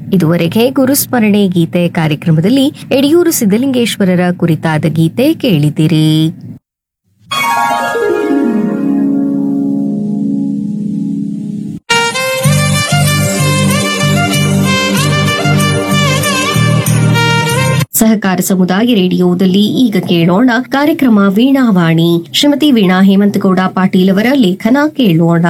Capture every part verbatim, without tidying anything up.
ಇದುವರೆಗೆ ಗುರುಸ್ಮರಣೆ ಗೀತೆ ಕಾರ್ಯಕ್ರಮದಲ್ಲಿ ಯಡಿಯೂರು ಸಿದ್ದಲಿಂಗೇಶ್ವರರ ಕುರಿತಾದ ಗೀತೆ ಕೇಳಿದಿರಿ. ಸಹಕಾರ ಸಮುದಾಯ ರೇಡಿಯೋದಲ್ಲಿ ಈಗ ಕೇಳೋಣ ಕಾರ್ಯಕ್ರಮ ವೀಣಾವಾಣಿ. ಶ್ರೀಮತಿ ವೀಣಾ ಹೇಮಂತಗೌಡ ಪಾಟೀಲ್ ಅವರ ಲೇಖನ ಕೇಳೋಣ.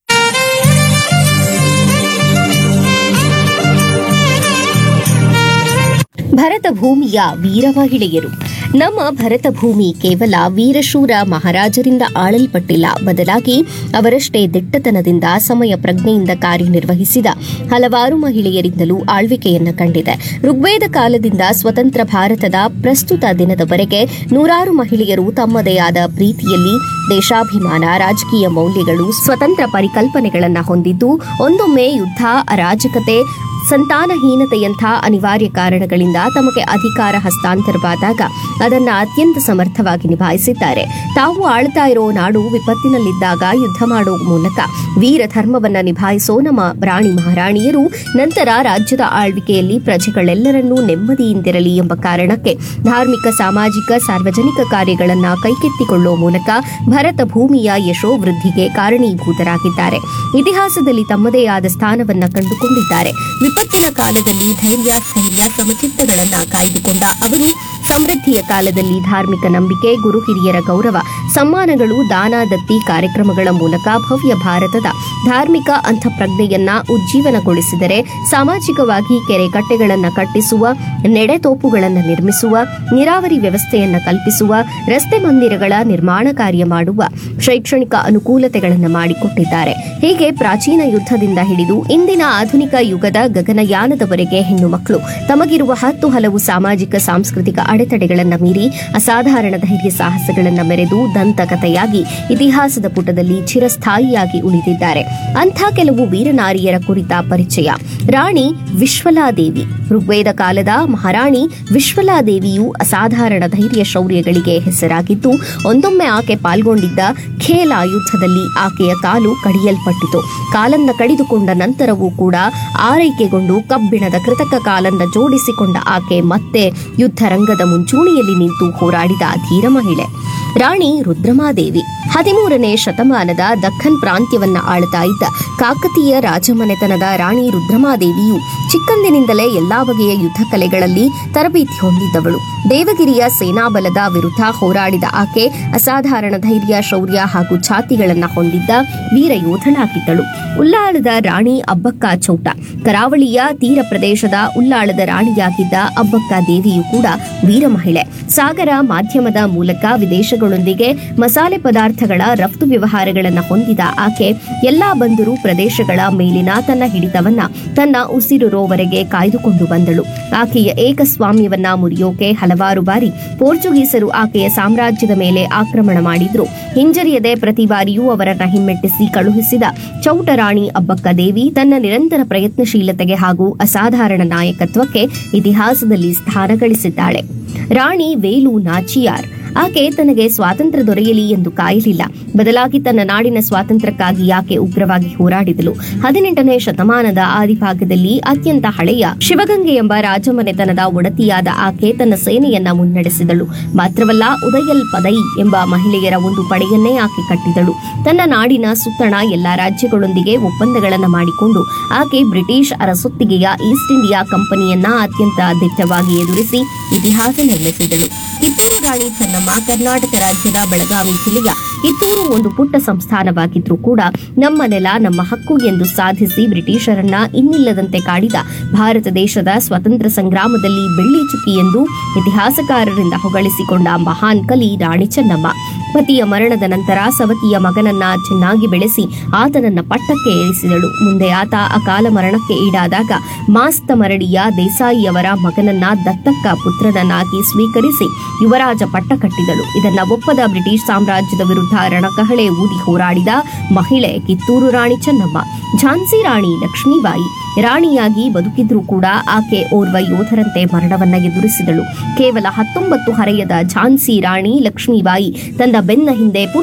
ಭರತ ಭೂಮಿಯ ವೀರ ಮಹಿಳೆಯರು. ನಮ್ಮ ಭರತ ಭೂಮಿ ಕೇವಲ ವೀರಶೂರ ಮಹಾರಾಜರಿಂದ ಆಳಲ್ಪಟ್ಟಿಲ್ಲ, ಬದಲಾಗಿ ಅವರಷ್ಟೇ ದಿಟ್ಟತನದಿಂದ ಸಮಯ ಪ್ರಜ್ಞೆಯಿಂದ ಕಾರ್ಯನಿರ್ವಹಿಸಿದ ಹಲವಾರು ಮಹಿಳೆಯರಿಂದಲೂ ಆಳ್ವಿಕೆಯನ್ನ ಕಂಡಿದೆ. ಋಗ್ವೇದ ಕಾಲದಿಂದ ಸ್ವತಂತ್ರ ಭಾರತದ ಪ್ರಸ್ತುತ ದಿನದವರೆಗೆ ನೂರಾರು ಮಹಿಳೆಯರು ತಮ್ಮದೇ ಆದ ಪ್ರೀತಿಯಲ್ಲಿ ದೇಶಾಭಿಮಾನ, ರಾಜಕೀಯ ಮೌಲ್ಯಗಳು, ಸ್ವತಂತ್ರ ಪರಿಕಲ್ಪನೆಗಳನ್ನು ಹೊಂದಿದ್ದು, ಒಂದೊಮ್ಮೆ ಯುದ್ಧ, ಅರಾಜಕತೆ, ಸಂತಾನಹೀನತೆಯಂಥ ಅನಿವಾರ್ಯ ಕಾರಣಗಳಿಂದ ತಮಗೆ ಅಧಿಕಾರ ಹಸ್ತಾಂತರವಾದಾಗ ಅದನ್ನ ಅತ್ಯಂತ ಸಮರ್ಥವಾಗಿ ನಿಭಾಯಿಸಿದ್ದಾರೆ. ತಾವು ಆಳ್ತಾ ಇರೋ ನಾಡು ವಿಪತ್ತಿನಲ್ಲಿದ್ದಾಗ ಯುದ್ಧ ಮಾಡುವ ಮೂಲಕ ವೀರ ಧರ್ಮವನ್ನ ನಿಭಾಯಿಸೋ ನಮ್ಮ ರಾಣಿ ಮಹಾರಾಣಿಯರು ನಂತರ ರಾಜ್ಯದ ಆಳ್ವಿಕೆಯಲ್ಲಿ ಪ್ರಜೆಗಳೆಲ್ಲರನ್ನೂ ನೆಮ್ಮದಿಯಿಂದಿರಲಿ ಎಂಬ ಕಾರಣಕ್ಕೆ ಧಾರ್ಮಿಕ, ಸಾಮಾಜಿಕ, ಸಾರ್ವಜನಿಕ ಕಾರ್ಯಗಳನ್ನ ಕೈಗೆತ್ತಿಕೊಳ್ಳುವ ಮೂಲಕ ಭರತ ಭೂಮಿಯ ಯಶೋವೃದ್ಧಿಗೆ ಕಾರಣೀಭೂತರಾಗಿದ್ದಾರೆ. ಇತಿಹಾಸದಲ್ಲಿ ತಮ್ಮದೇ ಆದ ಸ್ಥಾನವನ್ನ ಕಂಡುಕೊಂಡಿದ್ದಾರೆ. ವಿಪತ್ತಿನ ಕಾಲದಲ್ಲಿ ಧೈರ್ಯ, ಸ್ಥೈರ್ಯ, ಸಮಚಿತ್ತಗಳನ್ನ ಕಾಯ್ದುಕೊಂಡ ಅವರು ಸಮೃದ್ಧಿಯ ಕಾಲದಲ್ಲಿ ಧಾರ್ಮಿಕ ನಂಬಿಕೆ, ಗುರು ಹಿರಿಯರ ಗೌರವ, ಸಮ್ಮಾನಗಳು, ದಾನ ದತ್ತಿ ಕಾರ್ಯಕ್ರಮಗಳ ಮೂಲಕ ಭವ್ಯ ಭಾರತದ ಧಾರ್ಮಿಕ ಅಂತಃಪ್ರಜ್ಞೆಯನ್ನ ಉಜ್ಜೀವನಗೊಳಿಸಿದರೆ, ಸಾಮಾಜಿಕವಾಗಿ ಕೆರೆ ಕಟ್ಟೆಗಳನ್ನು ಕಟ್ಟಿಸುವ, ನೆಡೆತೋಪುಗಳನ್ನು ನಿರ್ಮಿಸುವ, ನೀರಾವರಿ ವ್ಯವಸ್ಥೆಯನ್ನು ಕಲ್ಪಿಸುವ, ರಸ್ತೆ ಮಂದಿರಗಳ ನಿರ್ಮಾಣ ಕಾರ್ಯ ಮಾಡುವ, ಶೈಕ್ಷಣಿಕ ಅನುಕೂಲತೆಗಳನ್ನು ಮಾಡಿಕೊಟ್ಟಿದ್ದಾರೆ. ಹೀಗೆ ಪ್ರಾಚೀನ ಯುದ್ಧದಿಂದ ಹಿಡಿದು ಇಂದಿನ ಆಧುನಿಕ ಯುಗದ ಗಗನಯಾನದವರೆಗೆ ಹೆಣ್ಣು ಮಕ್ಕಳು ತಮಗಿರುವ ಹತ್ತು ಹಲವು ಸಾಮಾಜಿಕ, ಸಾಂಸ್ಕೃತಿಕ ಅಡೆತಡೆಗಳನ್ನು ಮೀರಿ ಅಸಾಧಾರಣ ಧೈರ್ಯ ಸಾಹಸಗಳನ್ನು ಮೆರೆದು ದಂತಕಥೆಯಾಗಿ ಇತಿಹಾಸದ ಪುಟದಲ್ಲಿ ಚಿರಸ್ಥಾಯಿಯಾಗಿ ಉಳಿದಿದ್ದಾರೆ. ಅಂಥ ಕೆಲವು ವೀರನಾರಿಯರ ಕುರಿತ ಪರಿಚಯ. ರಾಣಿ ವಿಶ್ವಲಾದೇವಿ. ಋಗ್ವೇದ ಕಾಲದ ಮಹಾರಾಣಿ ವಿಶ್ವಲಾದೇವಿಯು ಅಸಾಧಾರಣ ಧೈರ್ಯ ಶೌರ್ಯಗಳಿಗೆ ಹೆಸರಾಗಿದ್ದು, ಒಂದೊಮ್ಮೆ ಆಕೆ ಪಾಲ್ಗೊಂಡಿದ್ದ ಖೇಲಾ ಯುದ್ಧದಲ್ಲಿ ಆಕೆಯ ಕಾಲು ಕಡಿಯಲ್ಪಟ್ಟಿತು. ಕಾಲನ್ನ ಕಡಿದುಕೊಂಡ ನಂತರವೂ ಕೂಡ ಆರೈಕೆಗೊಂಡು ಕಬ್ಬಿಣದ ಕೃತಕ ಕಾಲನ್ನ ಜೋಡಿಸಿಕೊಂಡ ಆಕೆ ಮತ್ತೆ ಯುದ್ಧ ರಂಗದ ಮುಂಚೂಣಿಯಲ್ಲಿ ನಿಂತು ಹೋರಾಡಿದ ಧೀರ ಮಹಿಳೆ. ರಾಣಿ ರುದ್ರಮಾದೇವಿ. ಹದಿಮೂರನೇ ಶತಮಾನದ ದಖನ್ ಪ್ರಾಂತ್ಯವನ್ನ ಆಳ್ತಾ ಇದ್ದ ಕಾಕತೀಯ ರಾಜಮನೆತನದ ರಾಣಿ ರುದ್ರಮಾದೇವಿಯು ಚಿಕ್ಕಂದಿನಿಂದಲೇ ಎಲ್ಲಾ ಬಗೆಯ ಯುದ್ಧ ಕಲೆಗಳಲ್ಲಿ ತರಬೇತಿ ಹೊಂದಿದ್ದವಳು. ದೇವಗಿರಿಯ ಸೇನಾಬಲದ ವಿರುದ್ಧ ಹೋರಾಡಿದ ಆಕೆ ಅಸಾಧಾರಣ ಧೈರ್ಯ, ಶೌರ್ಯ ಹಾಗೂ ಛಾತಿಗಳನ್ನ ಹೊಂದಿದ್ದ ವೀರ ಯೋಧಳಾಗಿದ್ದಳು. ಉಲ್ಲಾಳದ ರಾಣಿ ಅಬ್ಬಕ್ಕ ಚೌಟ. ಕರಾವಳಿಯ ತೀರ ಪ್ರದೇಶದ ಉಲ್ಲಾಳದ ರಾಣಿಯಾಗಿದ್ದ ಅಬ್ಬಕ್ಕ ದೇವಿಯು ಕೂಡ ವೀರ ಮಹಿಳೆ. ಸಾಗರ ಮಾಧ್ಯಮದ ಮೂಲಕ ವಿದೇಶಗಳೊಂದಿಗೆ ಮಸಾಲೆ ಪದಾರ್ಥಗಳ ರಫ್ತು ವ್ಯವಹಾರಗಳನ್ನು ಹೊಂದಿದ ಆಕೆ ಎಲ್ಲಾ ಬಂದರು ಪ್ರದೇಶಗಳ ಮೇಲಿನ ತನ್ನ ಹಿಡಿತವನ್ನ ತನ್ನ ಉಸಿರುರೋವರೆಗೆ ಕಾಯ್ದುಕೊಂಡು ಬಂದಳು. ಆಕೆಯ ಏಕಸ್ವಾಮ್ಯವನ್ನ ಮುರಿಯೋಕೆ ಹಲವಾರು ಬಾರಿ ಪೋರ್ಚುಗೀಸರು ಆಕೆಯ ಸಾಮ್ರಾಜ್ಯದ ಮೇಲೆ ಆಕ್ರಮಣ ಮಾಡಿದ್ರು. ಹಿಂಜರಿಯದೆ ಪ್ರತಿ ಬಾರಿಯೂ ಅವರನ್ನ ಹಿಮ್ಮೆಟ್ಟಿಸಿ ಕಳುಹಿಸಿದ ಚೌಟ ರಾಣಿ ಅಬ್ಬಕ್ಕ ದೇವಿ ತನ್ನ ನಿರಂತರ ಪ್ರಯತ್ನಶೀಲತೆಗೆ ಹಾಗೂ ಅಸಾಧಾರಣ ನಾಯಕತ್ವಕ್ಕೆ ಇತಿಹಾಸದಲ್ಲಿ ಸ್ಥಾನ ಗಳಿಸಿದ್ದಾಳೆ. ರಾಣಿ ವೇಲು ನಾಚಿಯಾರ್. ಆಕೆ ತನಗೆ ಸ್ವಾತಂತ್ರ್ಯ ದೊರೆಯಲಿ ಎಂದು ಕಾಯಲಿಲ್ಲ, ಬದಲಾಗಿ ತನ್ನ ನಾಡಿನ ಸ್ವಾತಂತ್ರ್ಯಕ್ಕಾಗಿ ಆಕೆ ಉಗ್ರವಾಗಿ ಹೋರಾಡಿದಳು. ಹದಿನೆಂಟನೇ ಶತಮಾನದ ಆದಿಭಾಗದಲ್ಲಿ ಅತ್ಯಂತ ಹಳೆಯ ಶಿವಗಂಗೆ ಎಂಬ ರಾಜಮನೆತನದ ಒಡತಿಯಾದ ಆಕೆ ತನ್ನ ಸೇನೆಯನ್ನ ಮುನ್ನಡೆಸಿದಳು. ಮಾತ್ರವಲ್ಲ, ಉದಯಲ್ ಪದೈ ಎಂಬ ಮಹಿಳೆಯರ ಒಂದು ಪಡೆಯನ್ನೇ ಆಕೆ ಕಟ್ಟಿದಳು. ತನ್ನ ನಾಡಿನ ಸುತ್ತಣ ಎಲ್ಲಾ ರಾಜ್ಯಗಳೊಂದಿಗೆ ಒಪ್ಪಂದಗಳನ್ನು ಮಾಡಿಕೊಂಡು ಆಕೆ ಬ್ರಿಟಿಷ್ ಅರಸೊತ್ತಿಗೆಯ ಈಸ್ಟ್ ಇಂಡಿಯಾ ಕಂಪನಿಯನ್ನ ಅತ್ಯಂತ ದಿಟ್ಟವಾಗಿ ಎದುರಿಸಿ ಇತಿಹಾಸ ನಿರ್ಮಿಸಿದಳು. ಕಿತ್ತೂರು ರಾಣಿ ಚೆನ್ನಮ್ಮ ಕರ್ನಾಟಕ ರಾಜ್ಯದ ಬೆಳಗಾವಿ ಜಿಲ್ಲೆಯ ಕಿತ್ತೂರು ಒಂದು ಪುಟ್ಟ ಸಂಸ್ಥಾನವಾಗಿದ್ರೂ ಕೂಡ ನಮ್ಮ ನೆಲ ನಮ್ಮ ಹಕ್ಕು ಎಂದು ಸಾಧಿಸಿ ಬ್ರಿಟಿಷರನ್ನ ಇನ್ನಿಲ್ಲದಂತೆ ಕಾಡಿದ ಭಾರತ ದೇಶದ ಸ್ವತಂತ್ರ ಸಂಗ್ರಾಮದಲ್ಲಿ ಬೆಳ್ಳಿ ಚುಕ್ಕಿ ಎಂದು ಇತಿಹಾಸಕಾರರಿಂದ ಹೊಗಳಿಸಿಕೊಂಡ ಮಹಾನ್ ಕಲಿ ರಾಣಿ ಚೆನ್ನಮ್ಮ. ಪತಿಯ ಮರಣದ ನಂತರ ಸವತಿಯ ಮಗನನ್ನ ಚೆನ್ನಾಗಿ ಬೆಳೆಸಿ ಆತನನ್ನ ಪಟ್ಟಕ್ಕೆ ಏರಿಸಿದಳು. ಮುಂದೆ ಆತ ಅಕಾಲ ಮರಣಕ್ಕೆ ಈಡಾದಾಗ ಮಾಸ್ತ ಮರಡಿಯ ದೇಸಾಯಿಯವರ ಮಗನನ್ನ ದತ್ತಕ್ಕ ಪುತ್ರನನ್ನಾಗಿ ಸ್ವೀಕರಿಸಿ ಯುವರಾಜ ಪಟ್ಟ ಕಟ್ಟಿದಳು. ಇದನ್ನ ಒಪ್ಪದ ಬ್ರಿಟಿಷ್ ಸಾಮ್ರಾಜ್ಯದ ವಿರುದ್ಧ ರಣಕಹಳೆ ಊದಿ ಹೋರಾಡಿದ ಮಹಿಳೆ ಕಿತ್ತೂರು ರಾಣಿ ಚೆನ್ನಮ್ಮ. ಝಾನ್ಸಿ ರಾಣಿ ಲಕ್ಷ್ಮೀಬಾಯಿ. ರಾಣಿಯಾಗಿ ಬದುಕಿದ್ರೂ ಕೂಡ ಆಕೆ ಓರ್ವ ಯೋಧರಂತೆ ಮರಣವನ್ನ ಎದುರಿಸಿದಳು. ಕೇವಲ ಹತ್ತೊಂಬತ್ತು ಹರೆಯದ ಝಾನ್ಸಿ ರಾಣಿ ಲಕ್ಷ್ಮೀಬಾಯಿ ತನ್ನ ಬೆನ್ನ ಹಿಂದೆ